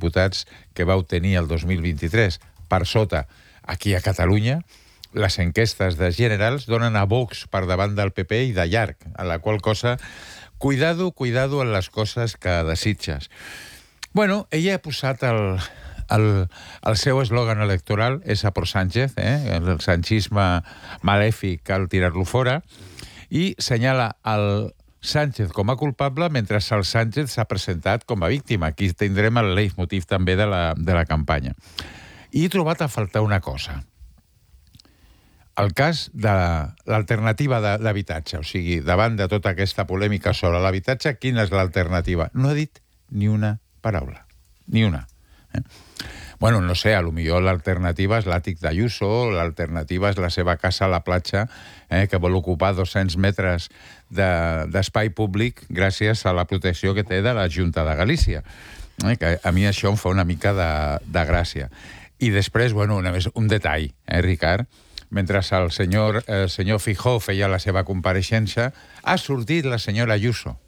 diputats que va obtenir el 2023. Per sota, aquí a Catalunya, les enquestes de generals donen a Vox per davant del PP i de llarg, a la qual cosa, cuidado en les coses que desitges. Bueno, ella ha posat el seu eslògan electoral, és a por Sánchez, el sanchisme malèfic, cal tirar-lo fora, i senyala el Sánchez com a culpable, mentre el Sánchez s'ha presentat com a víctima. Aquí tindrem el leitmotiv també de la campanya. I he trobat a faltar una cosa. El cas de l'alternativa d'habitatge. O sigui, davant de tota aquesta polèmica sobre l'habitatge, quina és l'alternativa? No ha dit ni una paraula. Ni una. Bueno, no sé, potser l'alternativa és l'àtic d'Ayuso, l'alternativa és la seva casa a la platja, que vol ocupar 200 metres d'espai públic gràcies a la protecció que té de la Junta de Galícia. Que a mi això em fa una mica de gràcia. I després, bueno, un detall, Ricard? Mentre el senyor Feijóo feia la seva compareixença, ha sortit la senyora Ayuso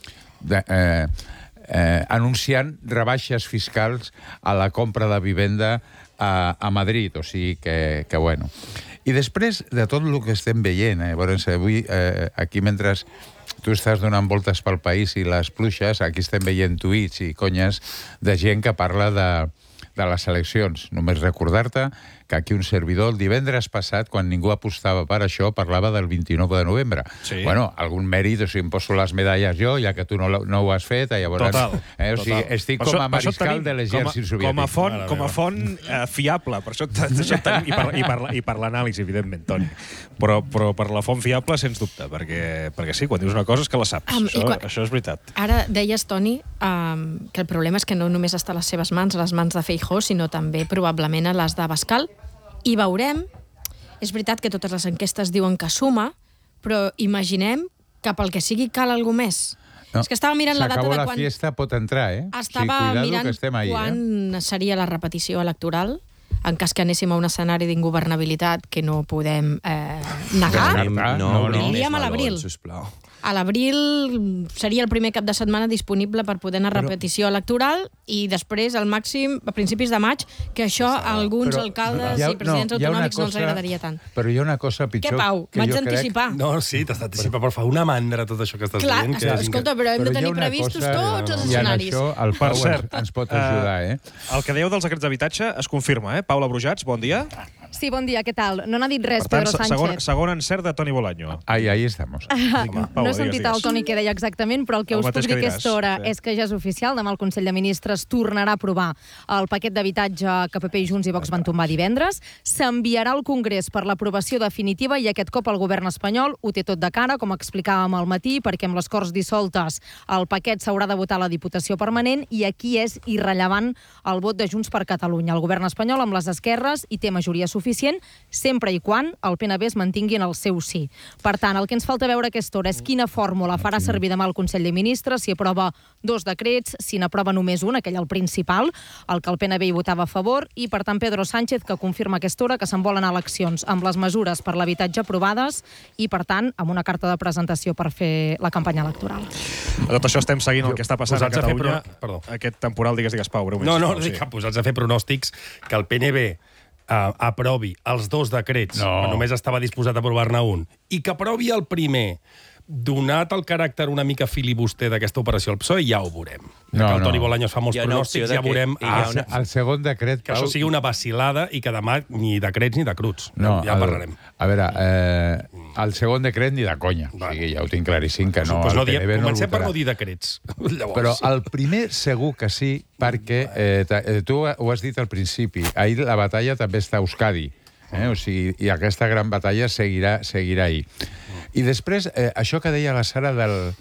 anunciant rebaixes fiscals a la compra de vivenda a Madrid, o sigui que bueno. I després de tot el que estem veient, avui, aquí mentre tu estàs donant voltes pel país i les pluixes, aquí estem veient tuits i conyes de gent que parla de les eleccions. Només recordar-te que aquí un servidor el divendres passat, quan ningú apostava per això, parlava del 29 de novembre. Sí. Bueno, algun mèrit, o sigui, em poso les medalles jo, ja que tu no ho has fet, llavors... Total. O sigui, estic com a mariscal de l'exèrcit soviètic. Com a font fiable, per això tenim, i per l'anàlisi, evidentment, Toni. Però per la font fiable, sens dubte, perquè sí, quan dius una cosa és que la saps. Això és veritat. Ara deies, Toni, que el problema és que no només està a les seves mans, a les mans de Feijóo, sinó també probablement a les de Bascal. I veurem, és veritat que totes les enquestes diuen que suma, però imaginem que pel que sigui cal algú més. No, és que estava mirant la data de quan... S'acabó la fiesta, pot entrar, Estava mirant quan seria la repetició electoral, en cas que anéssim a un escenari d'ingovernabilitat que no podem negar. Aniríem a l'abril. A l'abril seria el primer cap de setmana disponible per poder anar a repetició electoral i després, al màxim, a principis de maig, que això a alguns alcaldes i presidents autonòmics no els agradaria tant. Però hi ha una cosa pitjor... Què, Pau? M'haig d'anticipar? No, sí, t'has d'anticipar, però fa una mandra tot això que estàs dient. Clar, escolta, però hem de tenir previstos tots els escenaris. I en això el Pau ens pot ajudar, El que dèieu dels decrets d'habitatge es confirma, Paula Brujats, bon dia. Sí, bon dia, què tal? No n'ha dit res, per tant, Pedro Sánchez. Segon encert de Toni Bolaño. Ahí estamos. No he sentit el Toni que deia exactament, però el que us puc dir aquesta hora és que ja és oficial. Demà el Consell de Ministres tornarà a aprovar el paquet d'habitatge que PP i Junts i Vox van tombar divendres. S'enviarà al Congrés per l'aprovació definitiva i aquest cop el govern espanyol ho té tot de cara, com explicàvem al matí, perquè amb les Corts dissoltes el paquet s'haurà de votar a la Diputació Permanent i aquí és irrellevant el vot de Junts per Catalunya. El govern espanyol amb les esquerres hi té majoria suficient, sempre i quan el PNB es mantingui en el seu sí. Per tant, el que ens falta veure a aquesta hora és quina fórmula farà servir demà el Consell de Ministres, si aprova 2 decrets, si n'aprova només un, aquell el principal, el que el PNB hi votava a favor, i per tant Pedro Sánchez, que confirma a aquesta hora que se'n volen anar a eleccions amb les mesures per l'habitatge aprovades i, per tant, amb una carta de presentació per fer la campanya electoral. A tot això estem seguint el que està passant a Catalunya. Aquest temporal, digues, Pau, breument. No, posats a fer pronòstics que el PNB aprovi els 2 decrets, que només estava disposat a aprovar-ne un, i que aprovi el primer, donat el caràcter una mica filibuster d'aquesta operació al PSOE, ja ho veurem. El Toni Bolaño fa molts pronòstics, ja veurem... El segon decret, que això sigui una vacil·lada i que demà ni decrets ni de cruts. Ja parlarem. A veure, el segon decret ni de conya. O sigui, ja ho tinc claríssim que no... Comencem per no dir decrets. Però el primer segur que sí, perquè tu ho has dit al principi, ahir la batalla també està a Euskadi. O sigui, i aquesta gran batalla seguirà ahir. I després, això que deia la Sara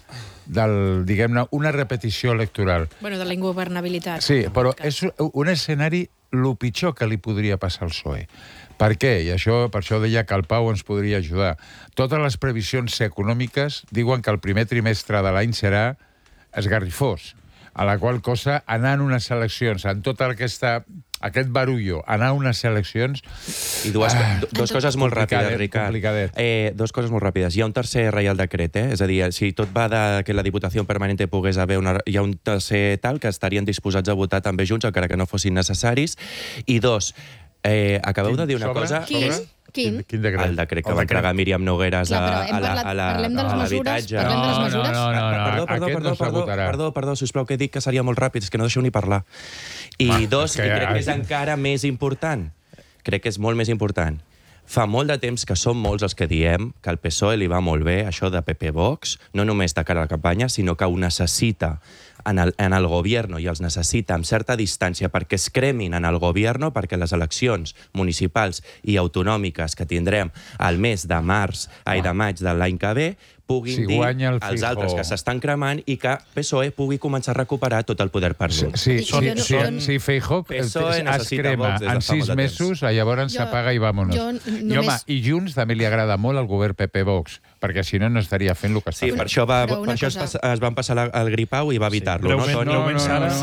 diguem-ne, una repetició electoral. Bueno, de la ingovernabilitat. Sí, però és un escenari el pitjor que li podria passar al PSOE. Per què? I per això deia que el Pau ens podria ajudar. Totes les previsions econòmiques diuen que el primer trimestre de l'any serà esgarrifós, a la qual cosa, anar en unes eleccions amb tota aquesta aquest barullo, anar a unes eleccions... I dues coses molt ràpides, Ricard. Dues coses molt ràpides. Hi ha un tercer reial decret, és a dir, si tot va de que la Diputació Permanente pogués haver hi ha un tercer tal que estarien disposats a votar també junts, encara que no fossin necessaris. I dos, acabeu de dir una cosa... Quin decret? El decret que va entregar Míriam Nogueras a l'habitatge. Parlem de les mesures? Perdó, sisplau, que he dit que seria molt ràpid, és que no deixeu ni parlar. I dos, i crec que és encara més important, crec que és molt més important, fa molt de temps que som molts els que diem que al PSOE li va molt bé això de PP Vox, no només de cara a la campanya, sinó que ho necessita en el govern i els necessita amb certa distància perquè es cremin en el govern, perquè les eleccions municipals i autonòmiques que tindrem al mes de maig de l'any que ve puguin dir als altres que s'estan cremant i que PSOE pugui començar a recuperar tot el poder perdut. Si Feijóo es crema en 6 mesos, llavors s'apaga i vámonos. I Junts també li agrada molt al govern PP-Vox, perquè si no, no estaria fent el que està fent. Sí, per això es van passar el Gripau i va evitar-lo, no, Toni?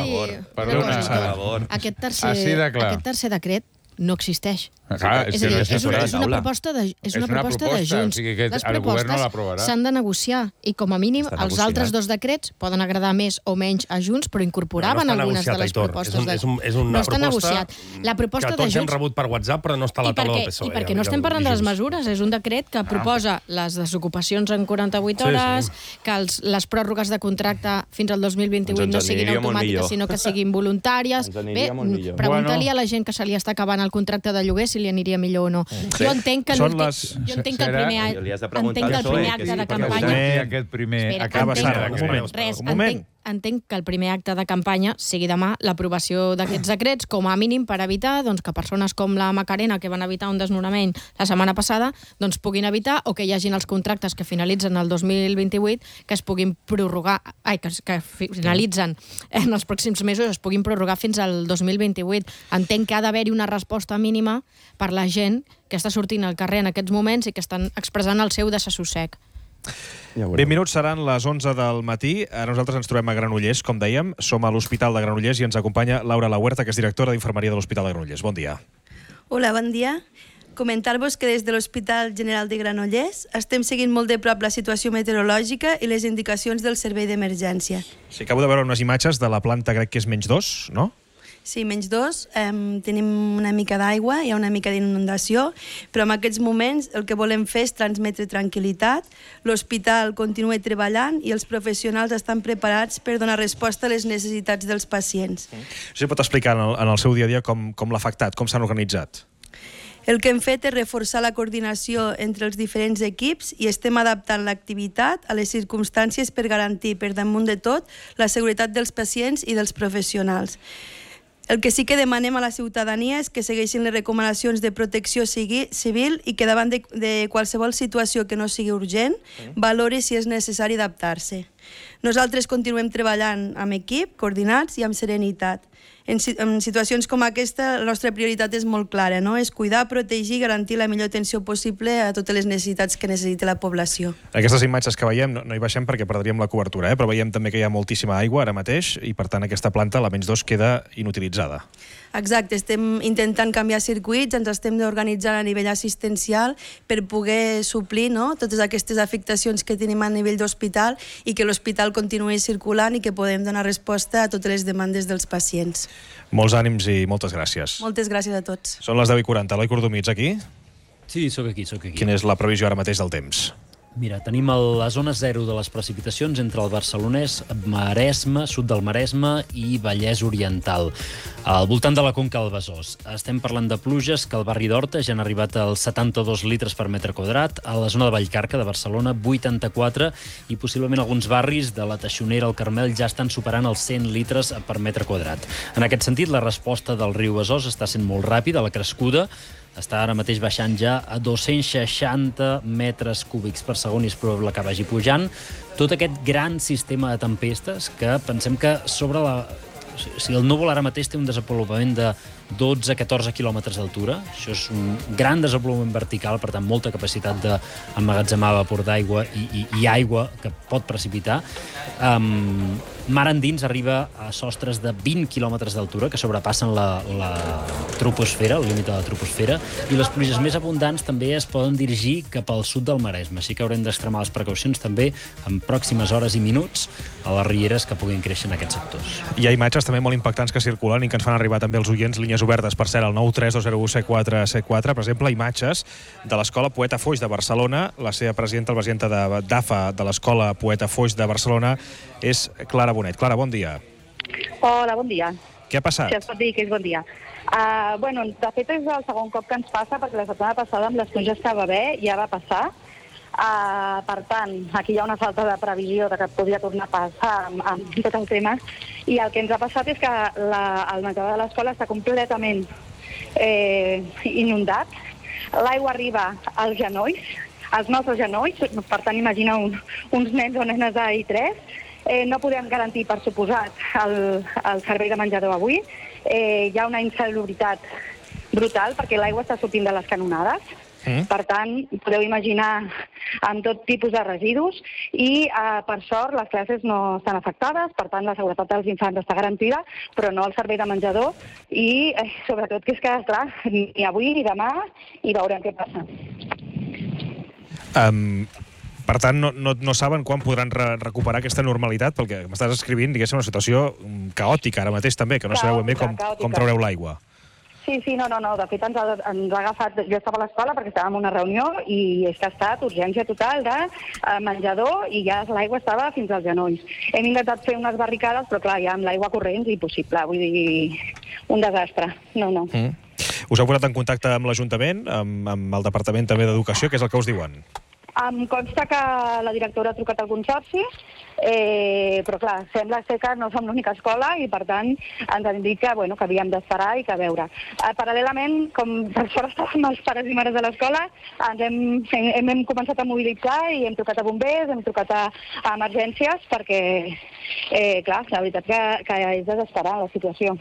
Aquest tercer decret no existeix. És una proposta de Junts. Les propostes s'han de negociar i, com a mínim, els altres dos decrets poden agradar més o menys a Junts, però incorporaven algunes de les propostes de Junts. És una proposta que tots hem rebut per WhatsApp, però no està a la taula del PSOE. I perquè no estem parlant de les mesures, és un decret que proposa les desocupacions en 48 hores, que les pròrrogues de contracte fins al 2028 no siguin automàtiques, sinó que siguin voluntàries. Bé, pregunta-li a la gent que se li està acabant el contracte de lloguer si li aniria millor o no. Jo entenc que el primer acte de campanya... Entenc que el primer acte de campanya sigui demà l'aprovació d'aquests decrets, com a mínim per evitar que persones com la Macarena, que van evitar un desnonament la setmana passada, puguin evitar, o que hi hagin els contractes que finalitzen el 2028, que es puguin prorrogar, que finalitzen en els pròxims mesos, es puguin prorrogar fins al 2028. Entenc que ha d'haver-hi una resposta mínima per la gent que està sortint al carrer en aquests moments i que estan expressant el seu desassossec. 20 minuts seran les 11 del matí. Nosaltres ens trobem a Granollers, com dèiem. Som a l'Hospital de Granollers i ens acompanya Laura Lahuerta, que és directora d'Infermeria de l'Hospital de Granollers. Bon dia. Hola, bon dia. Comentar-vos que des de l'Hospital General de Granollers estem seguint molt de prop la situació meteorològica i les indicacions del servei d'emergència. Sí, acabo de veure unes imatges de la planta, crec que és -2, no? Sí, -2, tenim una mica d'aigua, hi ha una mica d'inundació, però en aquests moments el que volem fer és transmetre tranquil·litat, l'hospital continua treballant i els professionals estan preparats per donar resposta a les necessitats dels pacients. Sí, pot explicar en el seu dia a dia com l'ha afectat, com s'han organitzat? El que hem fet és reforçar la coordinació entre els diferents equips i estem adaptant l'activitat a les circumstàncies per garantir, per damunt de tot, la seguretat dels pacients i dels professionals. El que sí que demanem a la ciutadania és que segueixin les recomanacions de protecció civil i que davant de qualsevol situació que no sigui urgent, valori si és necessari adaptar-se. Nosaltres continuem treballant amb equip, coordinats i amb serenitat. En situacions com aquesta, la nostra prioritat és molt clara, no? És cuidar, protegir i garantir la millor atenció possible a totes les necessitats que necessita la població. Aquestes imatges que veiem, no hi baixem perquè perdríem la cobertura, però veiem també que hi ha moltíssima aigua ara mateix i, per tant, aquesta planta, la -2, queda inutilitzada. Exacte, estem intentant canviar circuits, ens estem d'organitzar a nivell assistencial per poder suplir totes aquestes afectacions que tenim a nivell d'hospital i que l'hospital continuï circulant i que podem donar resposta a totes les demandes dels pacients. Molts ànims i moltes gràcies. Moltes gràcies a tots. Són les 10:40. Eloi Cordomí, ets aquí? Sí, sóc aquí. Quina és la previsió ara mateix del temps? Mira, tenim la zona 0 de les precipitacions entre el Barcelonès, Maresme, sud del Maresme i Vallès Oriental, al voltant de la Conca del Besòs. Estem parlant de pluges que al barri d'Horta ja han arribat als 72 litres per metre quadrat, a la zona de Vallcarca de Barcelona 84 i possiblement alguns barris de la Teixonera al Carmel ja estan superant els 100 litres per metre quadrat. En aquest sentit, la resposta del riu Besòs està sent molt ràpida, la crescuda està ara mateix baixant ja a 260 metres cúbics per segon i és probable que vagi pujant. Tot aquest gran sistema de tempestes que pensem que sobre si el núvol ara mateix té un desenvolupament de 12-14 quilòmetres d'altura, això és un gran desenvolupament vertical, per tant molta capacitat d'emmagatzemar vapor d'aigua i aigua que pot precipitar. Mar endins arriba a sostres de 20 quilòmetres d'altura, que sobrepassen la troposfera, el límit de la troposfera, i les pluges més abundants també es poden dirigir cap al sud del Maresme, així que haurem d'extremar les precaucions també en pròximes hores i minuts a les rieres que puguin créixer en aquests sectors. Hi ha imatges també molt impactants que circulen i que ens fan arribar també els oients, línies obertes, per cert, al 932017474, per exemple, imatges de l'Escola Poeta Foix de Barcelona. La seva presidenta, la presidenta d'AFA de l'Escola Poeta Foix de Barcelona, és Clara Bonet. Clara, bon dia. Hola, bon dia. Què ha passat? Si es pot dir que és bon dia. De fet, és el segon cop que ens passa, perquè la setmana passada amb les pluges que va haver ja va passar. Per tant, aquí hi ha una falta de previsió de que podria tornar a passar amb tot el tema. I el que ens ha passat és que el menjador de l'escola està completament inundat. L'aigua arriba als genolls, als nostres genolls, per tant, imagina uns nens o nenes d'I3. No podem garantir, per suposat, el servei de menjador avui. Hi ha una insalubritat brutal perquè l'aigua està sortint de les canonades. Per tant, podeu imaginar amb tot tipus de residus i, per sort, les classes no estan afectades, per tant, la seguretat dels infants està garantida, però no el servei de menjador i, sobretot, que és que, clar, ni avui ni demà i veurem què passa. Per tant, no saben quan podran recuperar aquesta normalitat, perquè m'estàs escrivint, diguéssim, una situació caòtica ara mateix també, que no sabeu ben bé com traureu l'aigua. Sí, no, de fet ens ha agafat, jo estava a l'escola perquè estàvem en una reunió i és que ha estat urgència total de menjador i ja l'aigua estava fins als genolls. Hem intentat fer unes barricades, però clar, ja amb l'aigua corrent és impossible, vull dir, un desastre. No. Us heu posat en contacte amb l'Ajuntament, amb el Departament també d'Educació, què és el que us diuen? Em consta que la directora ha trucat al Consorci, però clar, sembla ser que no som l'única escola i per tant ens han dit que havíem d'esperar i que veure. Paral·lelament, com per sort estàvem els pares i mares de l'escola, hem començat a mobilitzar i hem trucat a bombers, hem trucat a emergències perquè, clar, la veritat que és desesperant la situació.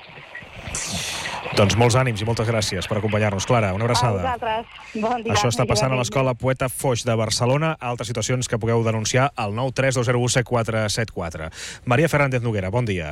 Doncs molts ànims i moltes gràcies per acompanyar-nos. Clara, una abraçada. A vosaltres. Bon dia. Això està passant a l'Escola Poeta Foix de Barcelona. Altres situacions que pugueu denunciar al 932017474. Maria Fernández Noguera, bon dia.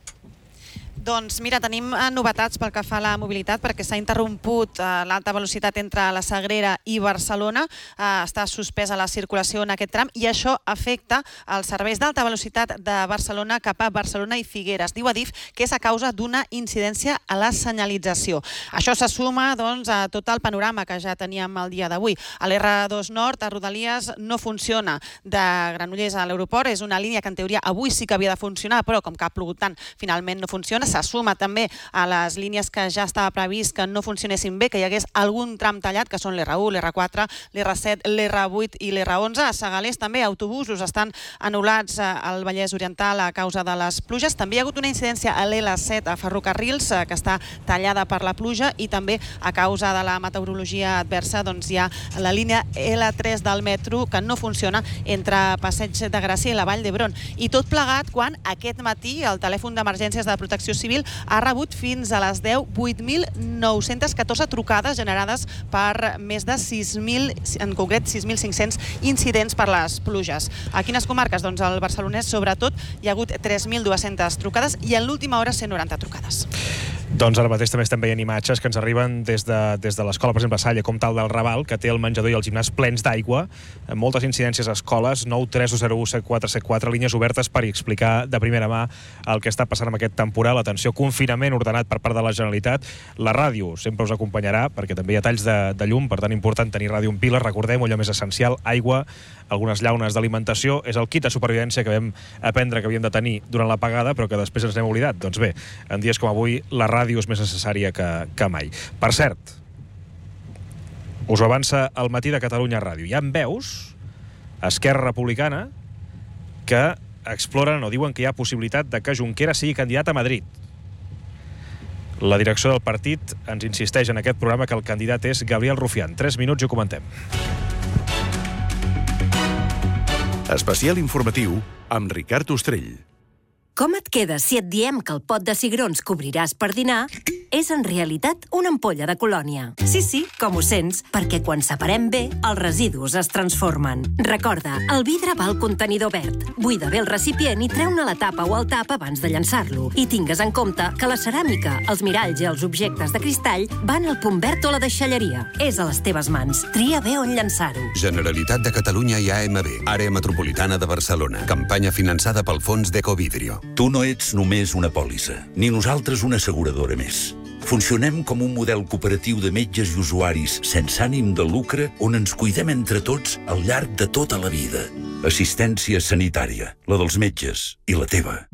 Doncs mira, tenim novetats pel que fa a la mobilitat perquè s'ha interromput l'alta velocitat entre la Sagrera i Barcelona. Està suspesa la circulació en aquest tram i això afecta els serveis d'alta velocitat de Barcelona cap a Barcelona i Figueres. Diu Adif que és a causa d'una incidència a la senyalització. Això se suma doncs, a tot el panorama que ja teníem el dia d'avui. A l'R2 Nord, a Rodalies, no funciona de Granollers a l'aeroport. És una línia que en teoria avui sí que havia de funcionar, però com que ha plogut tant, finalment no funciona. Se suma també a les línies que ja estava previst que no funcionessin bé, que hi hagués algun tram tallat, que són l'R1, l'R4, l'R7, l'R8 i l'R11. A Segalers també autobusos estan anul·lats al Vallès Oriental a causa de les pluges. També hi ha hagut una incidència a l'L7 a Ferrocarrils, que està tallada per la pluja, i també a causa de la meteorologia adversa doncs hi ha la línia L3 del metro que no funciona entre Passeig de Gràcia i la Vall d'Hebron. I tot plegat quan aquest matí el telèfon d'emergències de Protecció Civil ha rebut fins a les 10 8.914 trucades generades per més de 6.000, en concret 6.500 incidents per les pluges. A quines comarques? Doncs al Barcelonès, sobretot, hi ha hagut 3.200 trucades i en l'última hora 190 trucades. Doncs ara mateix també estem veient imatges que ens arriben des de l'escola, per exemple, Salla, com tal del Raval, que té el menjador i el gimnàs plens d'aigua, moltes incidències a escoles, 932017474, línies obertes per explicar de primera mà el que està passant amb aquest temporal. Atenció, confinament ordenat per part de la Generalitat. La ràdio sempre us acompanyarà, perquè també hi ha talls de llum, per tant, important tenir ràdio en piles. Recordem, allò més essencial, aigua, algunes llaunes d'alimentació. És el kit de supervivència que vam aprendre que havíem de tenir durant l'apagada, però que després ens n'hem oblidat. Doncs bé, en dies com avui, la ràdio és més necessària que mai. Per cert, us ho avança al Matí de Catalunya Ràdio. Hi ha veus, Esquerra Republicana, que exploren o diuen que hi ha possibilitat de que Junqueras sigui candidat a Madrid. La direcció del partit ens insisteix en aquest programa que el candidat és Gabriel Rufián. 3 minuts i ho comentem. Especial informatiu amb Ricard Ostrell. Com et quedes si et diem que el pot de cigrons que obriràs per dinar és en realitat una ampolla de colònia? Sí, com ho sents, perquè quan separem bé, els residus es transformen. Recorda, el vidre va al contenidor verd. Buida bé el recipient i treu-ne la tapa o el tap abans de llançar-lo. I tingues en compte que la ceràmica, els miralls i els objectes de cristall van al punt verd o a la deixalleria. És a les teves mans. Tria bé on llançar-ho. Generalitat de Catalunya i AMB, Àrea Metropolitana de Barcelona. Campanya finançada pel Fons d'Ecovidrio. Tu no ets només una pòlissa, ni nosaltres una asseguradora més. Funcionem com un model cooperatiu de metges i usuaris sense ànim de lucre on ens cuidem entre tots al llarg de tota la vida. Assistència sanitària, la dels metges i la teva.